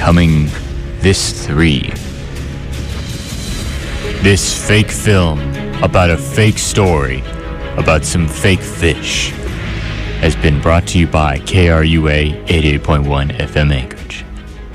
coming this 3. This fake film about a fake story about some fake fish has been brought to you by KRUA 88.1 FM Anchorage.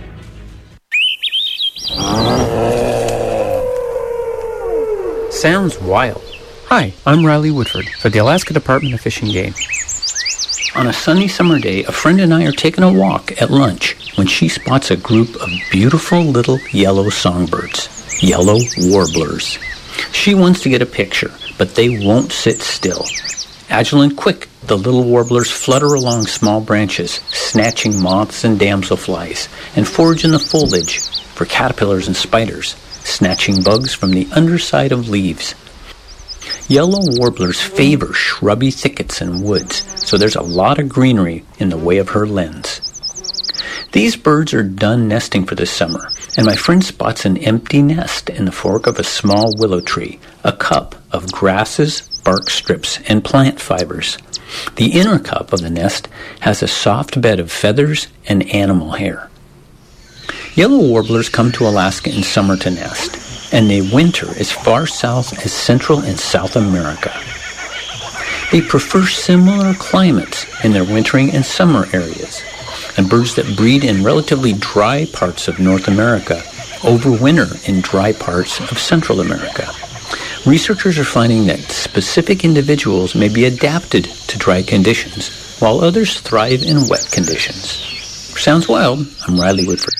Sounds wild. Hi, I'm Riley Woodford for the Alaska Department of Fish and Game. On a sunny summer day, a friend and I are taking a walk at lunch when she spots a group of beautiful little yellow songbirds, yellow warblers. She wants to get a picture, but they won't sit still. Agile and quick, the little warblers flutter along small branches, snatching moths and damselflies, and forage in the foliage for caterpillars and spiders, snatching bugs from the underside of leaves. Yellow warblers favor shrubby thickets and woods, so there's a lot of greenery in the way of her lens. These birds are done nesting for the summer, and my friend spots an empty nest in the fork of a small willow tree, a cup of grasses, bark strips, and plant fibers. The inner cup of the nest has a soft bed of feathers and animal hair. Yellow warblers come to Alaska in summer to nest, and they winter as far south as Central and South America. They prefer similar climates in their wintering and summer areas, and birds that breed in relatively dry parts of North America overwinter in dry parts of Central America. Researchers are finding that specific individuals may be adapted to dry conditions, while others thrive in wet conditions. Sounds wild. I'm Riley Woodford.